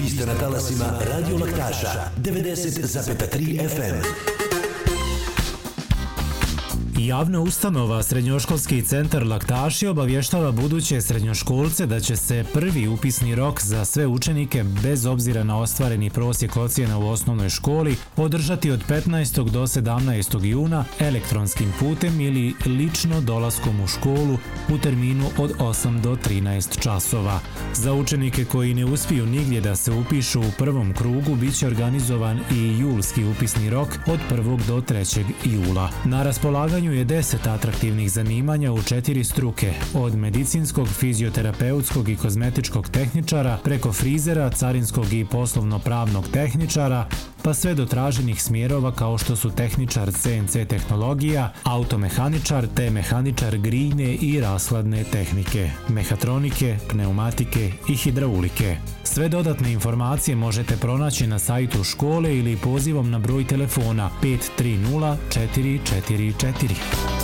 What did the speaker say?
ste na talasima Radio Laktaša 90,3 FM. Javna ustanova Srednjoškolski centar Laktaši obavještava buduće srednjoškolce da će se prvi upisni rok za sve učenike, bez obzira na ostvareni prosjek ocjena u osnovnoj školi, održati od 15. do 17. juna elektronskim putem ili lično dolaskom u školu u terminu od 8 do 13 časova. Za učenike koji ne uspiju nigdje da se upišu u prvom krugu, bit će organizovan i julski upisni rok od 1. do 3. jula. Na raspolaganju je 10 atraktivnih zanimanja u 4 struke, od medicinskog, fizioterapeutskog i kozmetičkog tehničara, preko frizera, carinskog i poslovno-pravnog tehničara, pa sve do traženih smjerova kao što su tehničar CNC tehnologija, automehaničar te mehaničar grijne i rashladne tehnike, mehatronike, pneumatike i hidraulike. Sve dodatne informacije možete pronaći na sajtu škole ili pozivom na broj telefona 530 444.